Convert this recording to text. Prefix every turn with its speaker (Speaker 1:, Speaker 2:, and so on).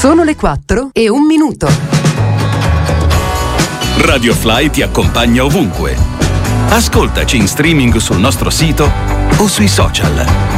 Speaker 1: Sono le 4:01.
Speaker 2: Radio Fly ti accompagna ovunque. Ascoltaci in streaming sul nostro sito o sui social.